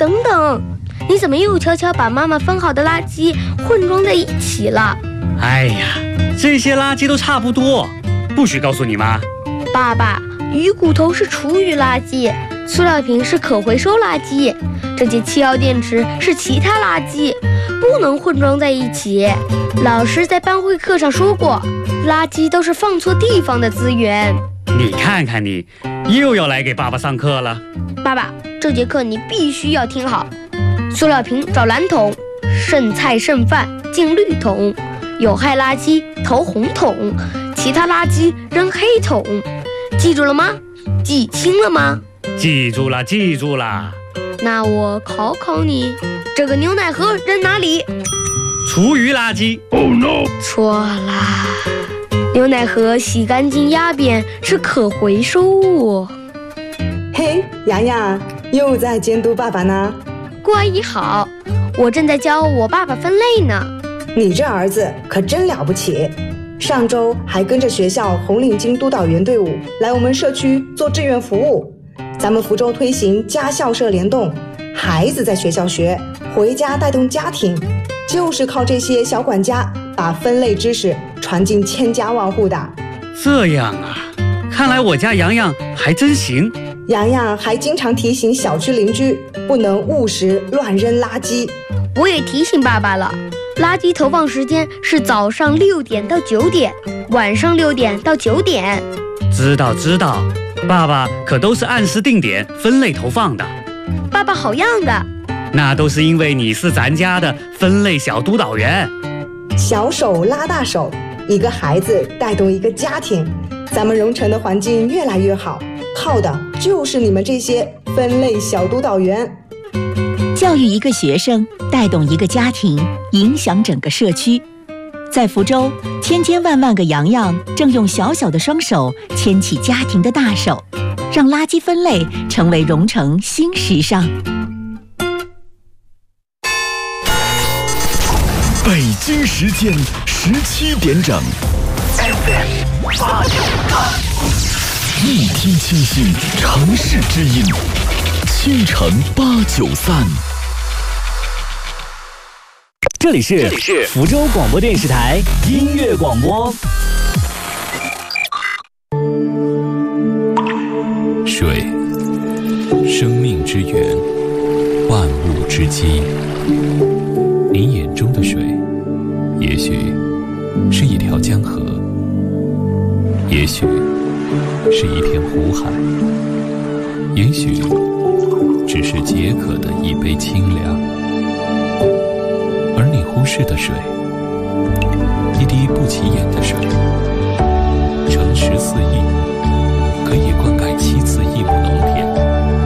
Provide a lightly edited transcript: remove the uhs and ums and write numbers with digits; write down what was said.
等等，你怎么又悄悄把妈妈分好的垃圾混装在一起了？ 哎呀，这些垃圾都差不多，不许告诉你妈。 爸爸，鱼骨头是厨余垃圾，塑料瓶是可回收垃圾，这节7号电池是其他垃圾，不能混装在一起。老师在班会课上说过，垃圾都是放错地方的资源。 你看看你，又要来给爸爸上课了。 爸爸，这节课你必须要听好。塑料瓶找蓝桶，剩菜剩饭进绿桶，有害垃圾投红桶，其他垃圾扔黑桶。记住了吗？记清了吗？ 记住了，记住了。 那我考考你，这个牛奶盒扔哪里？ 厨余垃圾。 Oh no！ 错啦，牛奶盒洗干净压扁是可回收物。 嘿，洋洋又在监督爸爸呢。 顾阿姨好，我正在教我爸爸分类呢。 你这儿子可真了不起，上周还跟着学校红领巾督导员队伍来我们社区做志愿服务。咱们福州推行家校社联动，孩子在学校学，回家带动家庭，就是靠这些小管家把分类知识传进千家万户的。 这样啊，看来我家洋洋还真行。 洋洋还经常提醒小区邻居不能误食乱扔垃圾。 我也提醒爸爸了，垃圾投放时间是早上6点到9点，晚上6点到9点。 知道知道，爸爸可都是按时定点分类投放的。 爸爸好样的！ 那都是因为你是咱家的分类小督导员。 小手拉大手，一个孩子带动一个家庭，咱们蓉城的环境越来越好，靠的就是你们这些分类小督导员。 教育一个学生，带动一个家庭，影响整个社区。在福州，千千万万个洋洋正用小小的双手牵起家庭的大手，让垃圾分类成为蓉城新时尚。 北京时间17点整 ，FM 893，一听清新，城市之音，倾城893。 这里是福州广播电视台音乐广播。 水，生命之源，万物之基。你眼中的水，也许是一条江河，也许是一片湖海，也许只是解渴的一杯清凉。而你忽视的水，一滴不起眼的